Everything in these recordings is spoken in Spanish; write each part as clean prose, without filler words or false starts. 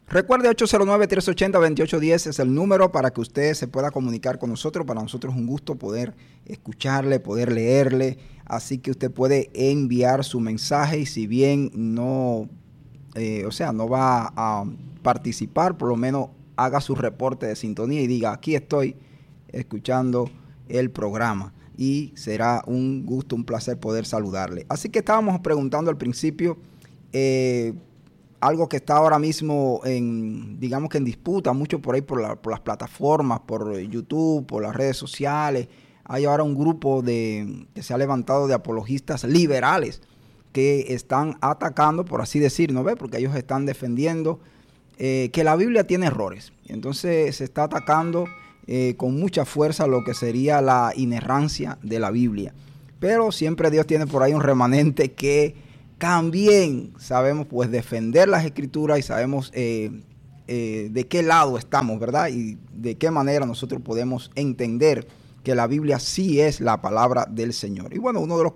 Recuerde, 809-380-2810 es el número para que usted se pueda comunicar con nosotros. Para nosotros es un gusto poder escucharle, poder leerle. Así que usted puede enviar su mensaje y si bien no va a participar, por lo menos haga su reporte de sintonía y diga, aquí estoy escuchando el programa. Y será un gusto, un placer poder saludarle. Así que estábamos preguntando al principio, algo que está ahora mismo en disputa mucho por ahí por las plataformas, por YouTube, por las redes sociales. Hay ahora un grupo que se ha levantado de apologistas liberales que están atacando, por así decir, ¿no ve? Porque ellos están defendiendo que la Biblia tiene errores. Entonces se está atacando con mucha fuerza lo que sería la inerrancia de la Biblia. Pero siempre Dios tiene por ahí un remanente que también sabemos pues defender las escrituras y sabemos de qué lado estamos, ¿verdad? Y de qué manera nosotros podemos entender que la Biblia sí es la palabra del Señor. Y bueno, uno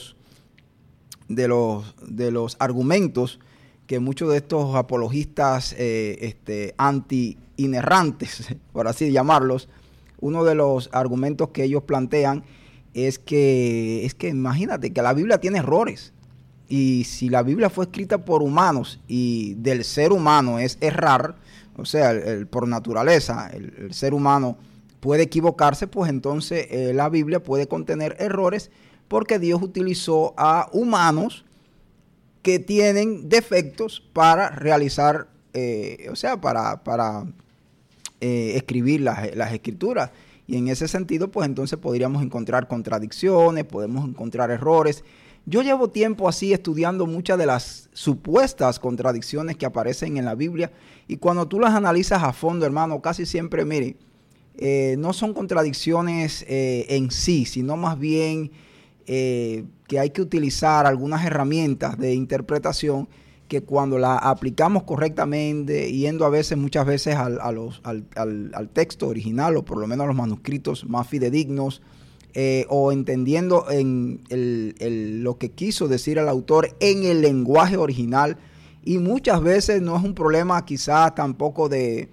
de los argumentos que muchos de estos apologistas anti-inerrantes, por así llamarlos, uno de los argumentos que ellos plantean es que imagínate que la Biblia tiene errores. Y si la Biblia fue escrita por humanos y del ser humano es errar, o sea, por naturaleza, el ser humano puede equivocarse, pues entonces la Biblia puede contener errores porque Dios utilizó a humanos que tienen defectos para realizar, para escribir las escrituras. Y en ese sentido, pues entonces podríamos encontrar contradicciones, podemos encontrar errores. Yo llevo tiempo así estudiando muchas de las supuestas contradicciones que aparecen en la Biblia y cuando tú las analizas a fondo, hermano, casi siempre, mire, no son contradicciones en sí, sino más bien que hay que utilizar algunas herramientas de interpretación que cuando la aplicamos correctamente, yendo muchas veces al texto original o por lo menos a los manuscritos más fidedignos, o entendiendo en lo que quiso decir el autor en el lenguaje original, y muchas veces no es un problema quizás tampoco de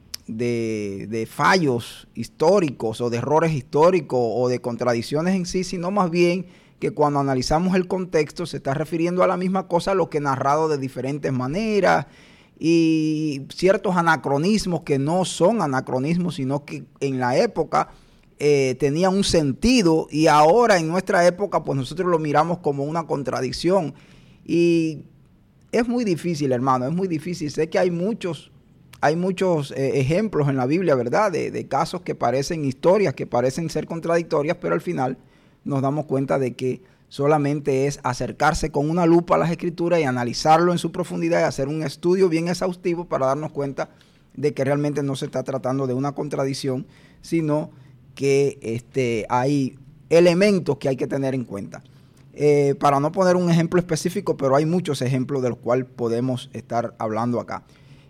fallos históricos o de errores históricos o de contradicciones en sí, sino más bien que cuando analizamos el contexto se está refiriendo a la misma cosa, lo que narrado de diferentes maneras y ciertos anacronismos que no son anacronismos, sino que en la época tenía un sentido y ahora en nuestra época pues nosotros lo miramos como una contradicción y es muy difícil, hermano, es muy difícil. Sé que hay muchos ejemplos en la Biblia, ¿verdad? De casos que parecen historias, que parecen ser contradictorias, pero al final nos damos cuenta de que solamente es acercarse con una lupa a las escrituras y analizarlo en su profundidad y hacer un estudio bien exhaustivo para darnos cuenta de que realmente no se está tratando de una contradicción, sino que hay elementos que hay que tener en cuenta. Para no poner un ejemplo específico, pero hay muchos ejemplos de los cuales podemos estar hablando acá.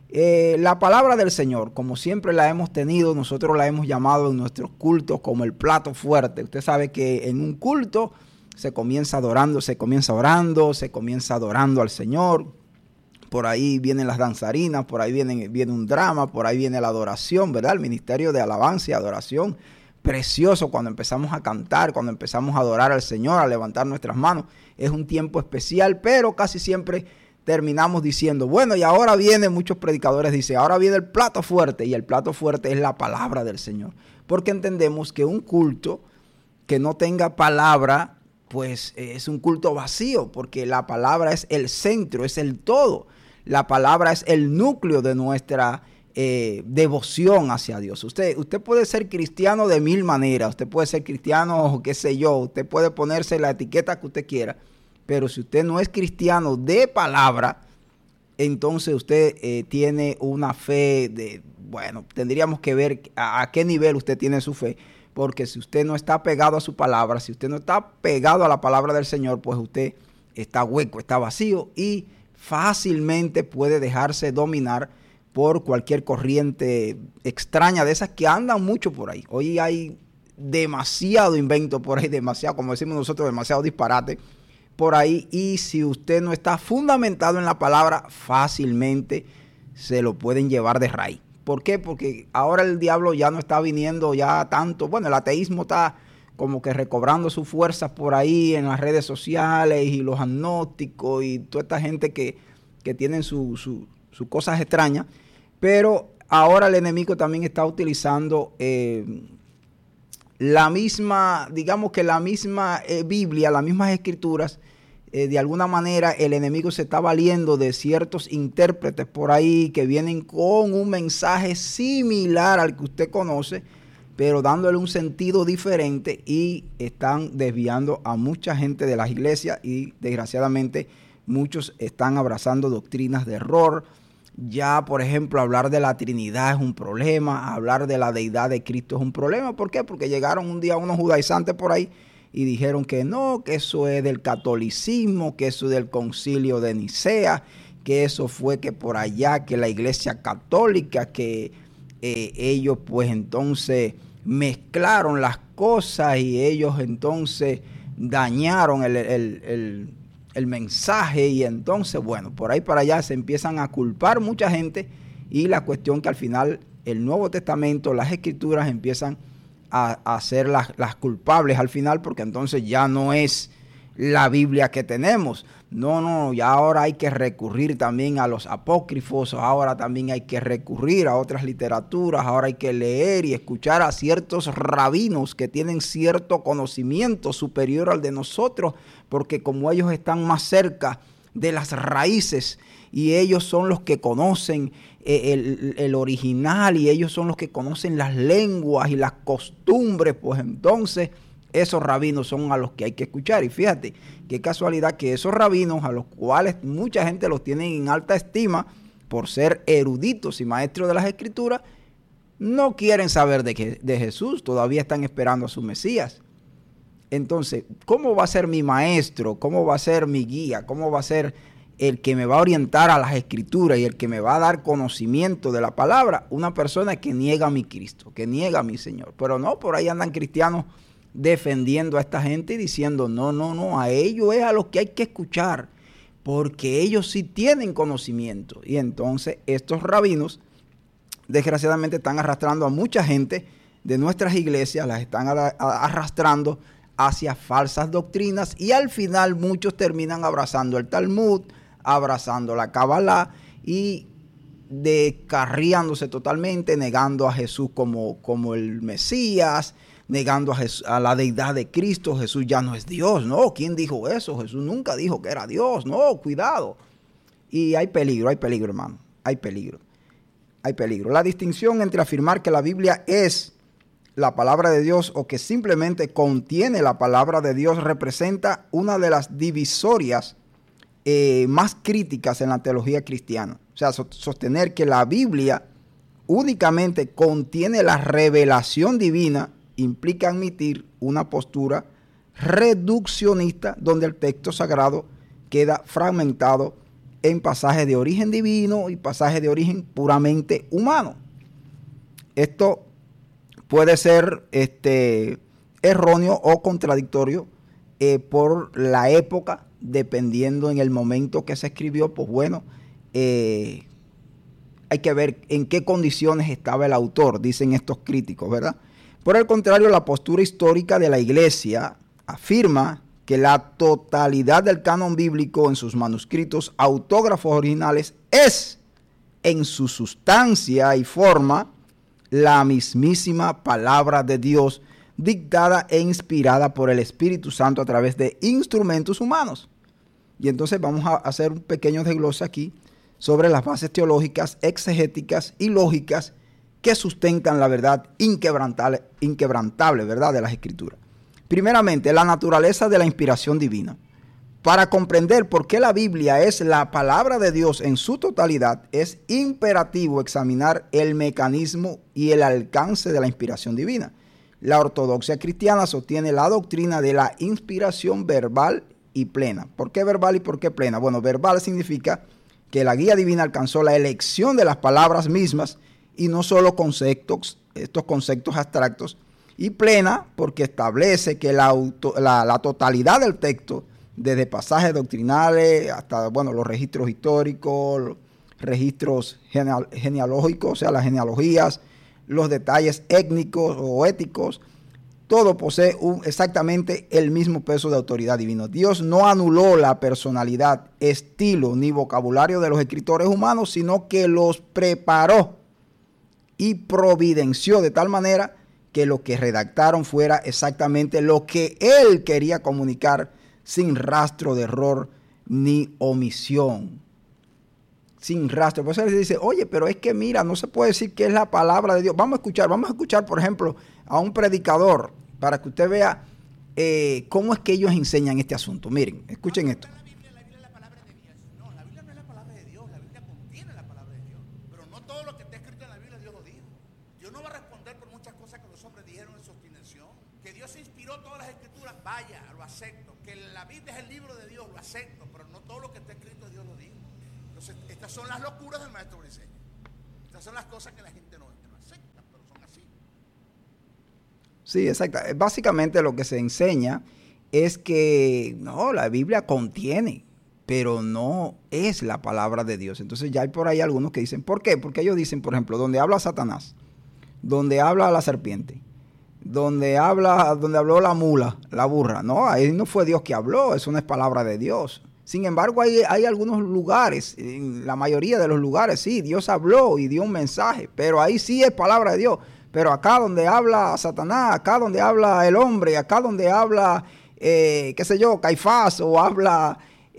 La palabra del Señor, como siempre la hemos tenido, nosotros la hemos llamado en nuestros cultos como el plato fuerte. Usted sabe que en un culto se comienza adorando, se comienza orando, se comienza adorando al Señor. Por ahí vienen las danzarinas, por ahí viene un drama, por ahí viene la adoración, ¿verdad? El ministerio de alabanza y adoración. Precioso cuando empezamos a cantar, cuando empezamos a adorar al Señor, a levantar nuestras manos. Es un tiempo especial, pero casi siempre terminamos diciendo, bueno, y ahora viene, muchos predicadores dicen, ahora viene el plato fuerte, y el plato fuerte es la palabra del Señor. Porque entendemos que un culto que no tenga palabra, pues es un culto vacío, porque la palabra es el centro, es el todo. La palabra es el núcleo de nuestra devoción hacia Dios. Usted puede ser cristiano de mil maneras, usted puede ser cristiano, qué sé yo, usted puede ponerse la etiqueta que usted quiera, pero si usted no es cristiano de palabra, entonces usted tiene una fe tendríamos que ver a qué nivel usted tiene su fe, porque si usted no está pegado a su palabra, si usted no está pegado a la palabra del Señor, pues usted está hueco, está vacío y fácilmente puede dejarse dominar por cualquier corriente extraña de esas que andan mucho por ahí. Hoy hay demasiado invento por ahí, demasiado, como decimos nosotros, demasiado disparate por ahí, y si usted no está fundamentado en la palabra, fácilmente se lo pueden llevar de raíz. ¿Por qué? Porque ahora el diablo ya no está viniendo ya tanto. Bueno, el ateísmo está como que recobrando sus fuerzas por ahí en las redes sociales y los agnósticos y toda esta gente que tienen sus cosas extrañas. Pero ahora el enemigo también está utilizando la misma, digamos que la misma Biblia, las mismas escrituras. De alguna manera el enemigo se está valiendo de ciertos intérpretes por ahí que vienen con un mensaje similar al que usted conoce, pero dándole un sentido diferente, y están desviando a mucha gente de las iglesias, y desgraciadamente muchos están abrazando doctrinas de error. Ya, por ejemplo, hablar de la Trinidad es un problema, hablar de la deidad de Cristo es un problema. ¿Por qué? Porque llegaron un día unos judaizantes por ahí y dijeron que no, que eso es del catolicismo, que eso es del concilio de Nicea, que eso fue que por allá, que la iglesia católica, que ellos pues entonces mezclaron las cosas y ellos entonces dañaron el mensaje, y entonces bueno, por ahí para allá se empiezan a culpar mucha gente, y la cuestión que al final el Nuevo Testamento, las Escrituras empiezan a ser las culpables al final, porque entonces ya no es la Biblia que tenemos. No, ya ahora hay que recurrir también a los apócrifos, ahora también hay que recurrir a otras literaturas, ahora hay que leer y escuchar a ciertos rabinos que tienen cierto conocimiento superior al de nosotros, porque como ellos están más cerca de las raíces y ellos son los que conocen el original, y ellos son los que conocen las lenguas y las costumbres, pues entonces esos rabinos son a los que hay que escuchar. Y fíjate, qué casualidad que esos rabinos, a los cuales mucha gente los tiene en alta estima por ser eruditos y maestros de las Escrituras, no quieren saber de Jesús, todavía están esperando a su Mesías. Entonces, ¿cómo va a ser mi maestro? ¿Cómo va a ser mi guía? ¿Cómo va a ser el que me va a orientar a las Escrituras y el que me va a dar conocimiento de la palabra? Una persona que niega a mi Cristo, que niega a mi Señor. Pero no, por ahí andan cristianos defendiendo a esta gente y diciendo no, a ellos es a los que hay que escuchar, porque ellos sí tienen conocimiento. Y entonces estos rabinos desgraciadamente están arrastrando a mucha gente de nuestras iglesias, las están arrastrando hacia falsas doctrinas, y al final muchos terminan abrazando el Talmud, abrazando la Kabbalah y descarriándose totalmente, negando a Jesús como el Mesías, negando a la deidad de Cristo. Jesús ya no es Dios. No, ¿quién dijo eso? Jesús nunca dijo que era Dios. No, cuidado. Y hay peligro, hermano. Hay peligro. La distinción entre afirmar que la Biblia es la palabra de Dios o que simplemente contiene la palabra de Dios representa una de las divisorias más críticas en la teología cristiana. O sea, sostener que la Biblia únicamente contiene la revelación divina implica admitir una postura reduccionista donde el texto sagrado queda fragmentado en pasajes de origen divino y pasajes de origen puramente humano. Esto puede ser erróneo o contradictorio por la época, dependiendo en el momento que se escribió. Pues bueno, hay que ver en qué condiciones estaba el autor, dicen estos críticos, ¿verdad? Por el contrario, la postura histórica de la Iglesia afirma que la totalidad del canon bíblico en sus manuscritos autógrafos originales es, en su sustancia y forma, la mismísima palabra de Dios, dictada e inspirada por el Espíritu Santo a través de instrumentos humanos. Y entonces vamos a hacer un pequeño desglose aquí sobre las bases teológicas, exegéticas y lógicas que sustentan la verdad inquebrantable, ¿verdad?, de las Escrituras. Primeramente, la naturaleza de la inspiración divina. Para comprender por qué la Biblia es la palabra de Dios en su totalidad, es imperativo examinar el mecanismo y el alcance de la inspiración divina. La ortodoxia cristiana sostiene la doctrina de la inspiración verbal y plena. ¿Por qué verbal y por qué plena? Bueno, verbal significa que la guía divina alcanzó la elección de las palabras mismas y no solo estos conceptos abstractos, y plena porque establece que la totalidad del texto, desde pasajes doctrinales hasta los registros históricos, registros genealógicos, o sea, las genealogías, los detalles étnicos o éticos. Todo posee exactamente el mismo peso de autoridad divina. Dios no anuló la personalidad, estilo ni vocabulario de los escritores humanos, sino que los preparó y providenció de tal manera que lo que redactaron fuera exactamente lo que Él quería comunicar, sin rastro de error ni omisión. Sin rastro. Por eso él dice, oye, pero es que mira, no se puede decir que es la palabra de Dios. Vamos a escuchar, por ejemplo, a un predicador para que usted vea cómo es que ellos enseñan este asunto. Miren, escuchen esto. La Biblia es la palabra de Dios. No, la Biblia no es la palabra de Dios, la Biblia contiene la palabra de Dios. Pero no todo lo que está escrito en la Biblia Dios lo dijo. Dios no va a responder por muchas cosas que los hombres dijeron en su obstinación. Que Dios inspiró todas las escrituras, vaya, lo acepto. Que la Biblia es el libro de Dios, lo acepto. Pero no todo lo que está escrito Dios lo dijo. Entonces, estas son las locuras del maestro Briseño. Estas son las cosas que la gente no acepta, pero son así. Sí, exacto. Básicamente lo que se enseña es que no, la Biblia contiene, pero no es la palabra de Dios. Entonces ya hay por ahí algunos que dicen, ¿por qué? Porque ellos dicen, por ejemplo, donde habla Satanás, donde habla la serpiente, donde habló la mula, la burra, no, ahí no fue Dios que habló, eso no es palabra de Dios. Sin embargo, hay algunos lugares, en la mayoría de los lugares, sí, Dios habló y dio un mensaje, pero ahí sí es palabra de Dios. Pero acá donde habla Satanás, acá donde habla el hombre, acá donde habla, qué sé yo, Caifás, o habla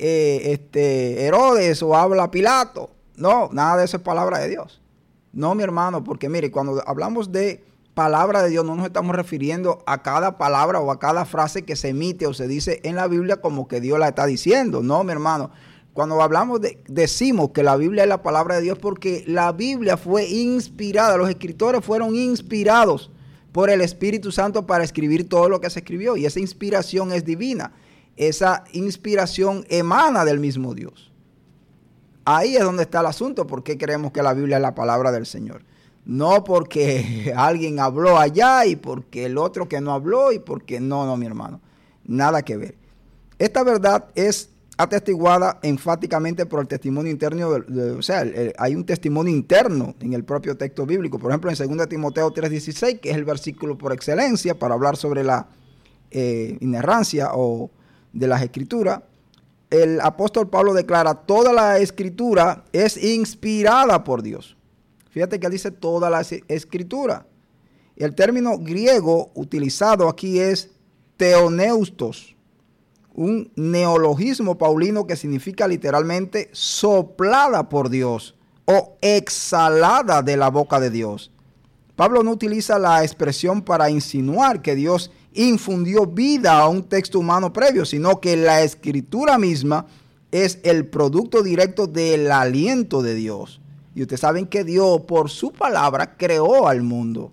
Herodes, o habla Pilato, no, nada de eso es palabra de Dios. No, mi hermano, porque mire, cuando hablamos de palabra de Dios, no nos estamos refiriendo a cada palabra o a cada frase que se emite o se dice en la Biblia como que Dios la está diciendo. No, mi hermano. Cuando hablamos decimos que la Biblia es la palabra de Dios porque la Biblia fue inspirada, los escritores fueron inspirados por el Espíritu Santo para escribir todo lo que se escribió, y esa inspiración es divina. Esa inspiración emana del mismo Dios. Ahí es donde está el asunto, por qué creemos que la Biblia es la palabra del Señor. No porque alguien habló allá y porque el otro que no habló y porque no, mi hermano. Nada que ver. Esta verdad es atestiguada enfáticamente por el testimonio interno, hay un testimonio interno en el propio texto bíblico. Por ejemplo, en 2 Timoteo 3:16, que es el versículo por excelencia para hablar sobre la inerrancia o de las escrituras, el apóstol Pablo declara, toda la escritura es inspirada por Dios. Fíjate que dice toda la escritura. El término griego utilizado aquí es theoneustos, un neologismo paulino que significa literalmente soplada por Dios o exhalada de la boca de Dios. Pablo no utiliza la expresión para insinuar que Dios infundió vida a un texto humano previo, sino que la escritura misma es el producto directo del aliento de Dios. Y ustedes saben que Dios, por su palabra, creó al mundo.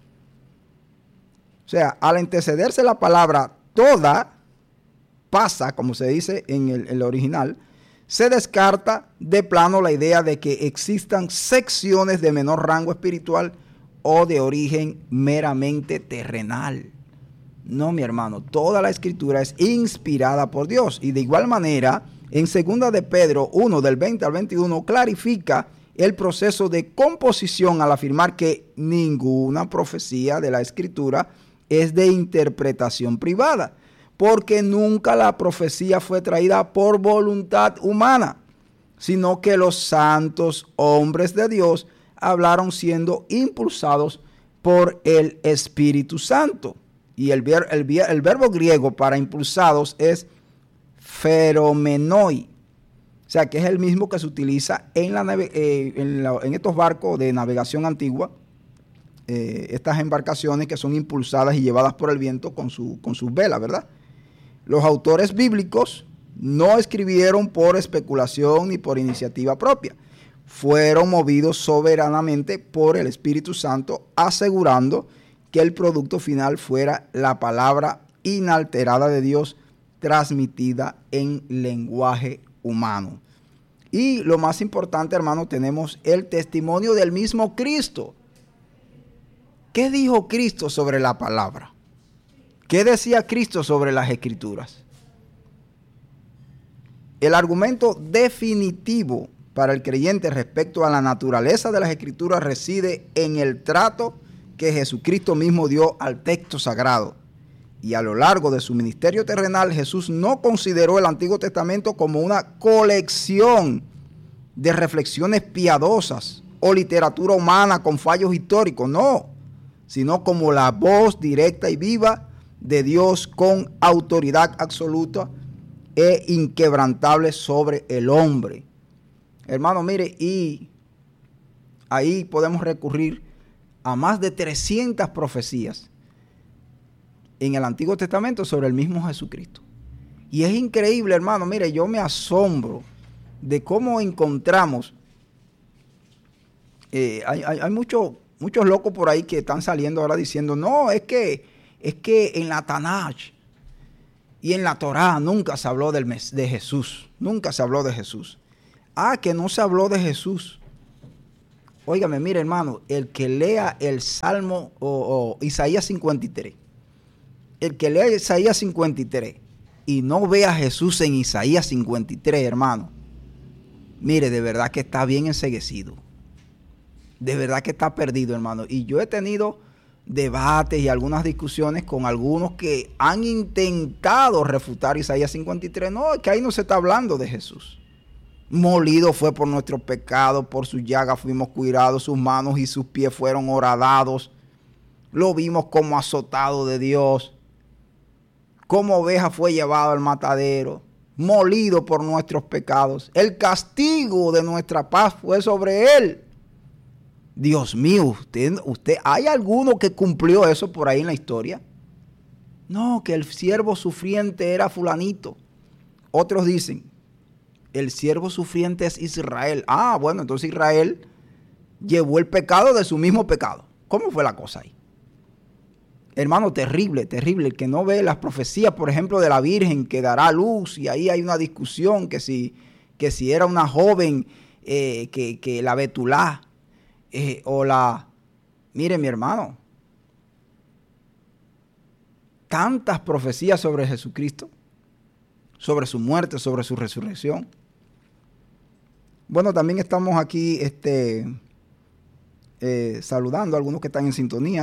O sea, al antecederse la palabra toda, pasa, como se dice en el original, se descarta de plano la idea de que existan secciones de menor rango espiritual o de origen meramente terrenal. No, mi hermano, toda la escritura es inspirada por Dios. Y de igual manera, en 2 de Pedro 1, del 20 al 21, clarifica el proceso de composición al afirmar que ninguna profecía de la escritura es de interpretación privada, porque nunca la profecía fue traída por voluntad humana, sino que los santos hombres de Dios hablaron siendo impulsados por el Espíritu Santo. Y el verbo griego para impulsados es feromenoi. O sea, que es el mismo que se utiliza en estos barcos de navegación antigua, estas embarcaciones que son impulsadas y llevadas por el viento con sus velas, ¿verdad? Los autores bíblicos no escribieron por especulación ni por iniciativa propia. Fueron movidos soberanamente por el Espíritu Santo, asegurando que el producto final fuera la palabra inalterada de Dios transmitida en lenguaje humano. Y lo más importante, hermano, tenemos el testimonio del mismo Cristo. ¿Qué dijo Cristo sobre la palabra? ¿Qué decía Cristo sobre las escrituras? El argumento definitivo para el creyente respecto a la naturaleza de las Escrituras reside en el trato que Jesucristo mismo dio al texto sagrado. Y a lo largo de su ministerio terrenal, Jesús no consideró el Antiguo Testamento como una colección de reflexiones piadosas o literatura humana con fallos históricos, no, sino como la voz directa y viva de Dios con autoridad absoluta e inquebrantable sobre el hombre. Hermano, mire, y ahí podemos recurrir a más de 300 profecías en el Antiguo Testamento sobre el mismo Jesucristo. Y es increíble, hermano, mire, yo me asombro de cómo encontramos, hay muchos locos por ahí que están saliendo ahora diciendo, no, es que en la Tanaj y en la Torá nunca se habló de Jesús, nunca se habló de Jesús. Que no se habló de Jesús. Óigame, mire, hermano, el que lea el Salmo o Isaías 53, el que lea Isaías 53 y no vea a Jesús en Isaías 53, hermano, mire, de verdad que está bien enceguecido. De verdad que está perdido, hermano. Y yo he tenido debates y algunas discusiones con algunos que han intentado refutar Isaías 53. No, es que ahí no se está hablando de Jesús. Molido fue por nuestros pecados, por sus llagas fuimos cuirados, sus manos y sus pies fueron horadados. Lo vimos como azotado de Dios. Como oveja fue llevado al matadero, molido por nuestros pecados. El castigo de nuestra paz fue sobre él. Dios mío, usted, ¿hay alguno que cumplió eso por ahí en la historia? No, que el siervo sufriente era fulanito. Otros dicen, el siervo sufriente es Israel. Bueno, entonces Israel llevó el pecado de su mismo pecado. ¿Cómo fue la cosa ahí? Hermano, terrible, terrible. El que no ve las profecías, por ejemplo, de la Virgen que dará luz, y ahí hay una discusión que si era una joven, que la Betulá, mire, mi hermano, tantas profecías sobre Jesucristo, sobre su muerte, sobre su resurrección. Bueno, también estamos aquí saludando a algunos que están en sintonía.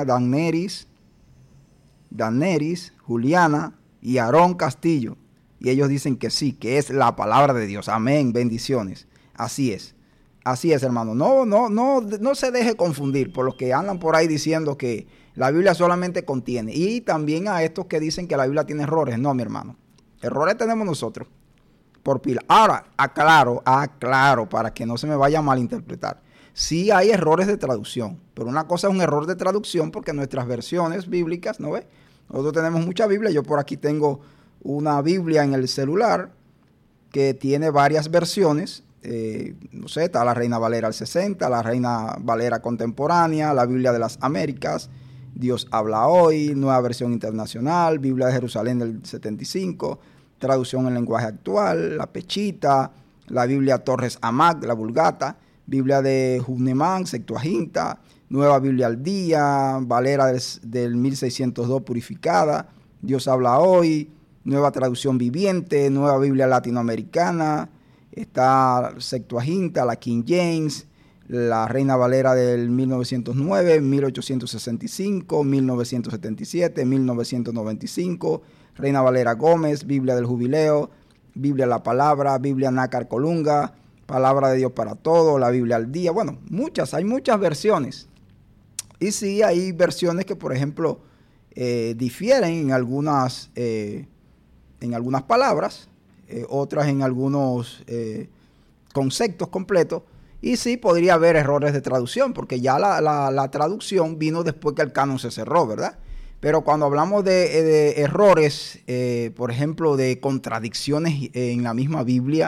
Daneris, Juliana y Aarón Castillo. Y ellos dicen que sí, que es la palabra de Dios. Amén, bendiciones. Así es, hermano. No se deje confundir por los que andan por ahí diciendo que la Biblia solamente contiene. Y también a estos que dicen que la Biblia tiene errores. No, mi hermano. Errores tenemos nosotros por pila. Ahora, aclaro, para que no se me vaya a malinterpretar. Sí hay errores de traducción, pero una cosa es un error de traducción porque nuestras versiones bíblicas, ¿no ves? Nosotros tenemos mucha Biblia. Yo por aquí tengo una Biblia en el celular que tiene varias versiones. No sé, está la Reina Valera al 60, la Reina Valera contemporánea, la Biblia de las Américas, Dios habla hoy, Nueva Versión Internacional, Biblia de Jerusalén del 75, traducción en lenguaje actual, la Pechita, la Biblia Torres Amac, la Vulgata, Biblia de Hunemán, Septuaginta, Nueva Biblia al Día, Valera del 1602 purificada, Dios habla hoy, Nueva Traducción Viviente, Nueva Biblia Latinoamericana, está Septuaginta, la King James, la Reina Valera del 1909, 1865, 1977, 1995, Reina Valera Gómez, Biblia del Jubileo, Biblia La Palabra, Biblia Nácar Colunga, Palabra de Dios para Todo, la Biblia al Día. Bueno, hay muchas versiones. Y sí, hay versiones que, por ejemplo, difieren en algunas palabras, otras en algunos conceptos completos. Y sí, podría haber errores de traducción, porque ya la traducción vino después que el canon se cerró, ¿verdad? Pero cuando hablamos de errores, por ejemplo, de contradicciones en la misma Biblia,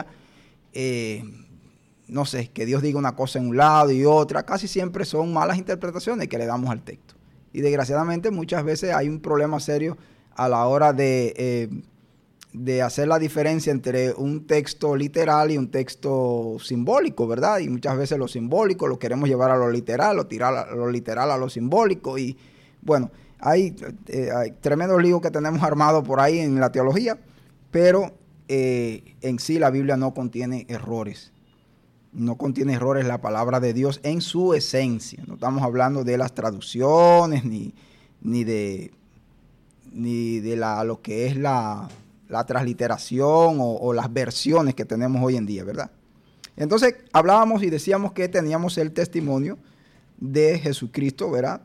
no sé, que Dios diga una cosa en un lado y otra, casi siempre son malas interpretaciones que le damos al texto. Y desgraciadamente muchas veces hay un problema serio a la hora de hacer la diferencia entre un texto literal y un texto simbólico, ¿verdad? Y muchas veces lo simbólico lo queremos llevar a lo literal, o tirar lo literal a lo simbólico. Y bueno, hay tremendos líos que tenemos armados por ahí en la teología, pero en sí la Biblia no contiene errores. No contiene errores la palabra de Dios en su esencia. No estamos hablando de las traducciones ni de lo que es la transliteración o las versiones que tenemos hoy en día, ¿verdad? Entonces hablábamos y decíamos que teníamos el testimonio de Jesucristo, ¿verdad?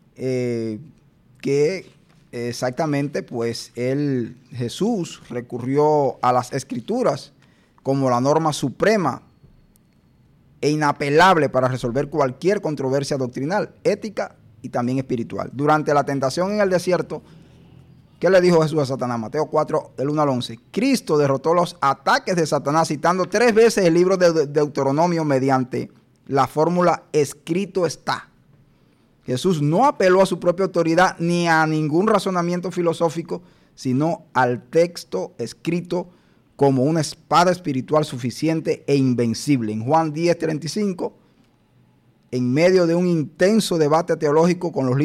Que exactamente pues Jesús recurrió a las Escrituras como la norma suprema e inapelable para resolver cualquier controversia doctrinal, ética y también espiritual. Durante la tentación en el desierto, ¿qué le dijo Jesús a Satanás? Mateo 4, del 1 al 11. Cristo derrotó los ataques de Satanás citando 3 veces el libro de Deuteronomio mediante la fórmula escrito está. Jesús no apeló a su propia autoridad ni a ningún razonamiento filosófico, sino al texto escrito como una espada espiritual suficiente e invencible. En Juan 10:35, en medio de un intenso debate teológico con los